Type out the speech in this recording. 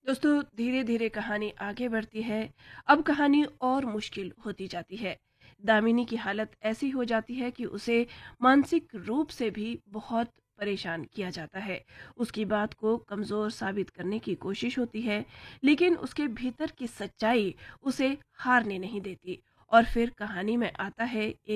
दोस्तों धीरे धीरे कहानी आगे बढ़ती है। अब कहानी और मुश्किल होती जाती है। दामिनी की हालत ऐसी हो जाती है कि उसे मानसिक रूप से भी बहुत परेशान किया जाता है। उसकी बात को कमज़ोर साबित करने की कोशिश होती है, लेकिन उसके भीतर की सच्चाई उसे हारने नहीं देती। और फिर कहानी में आता है एक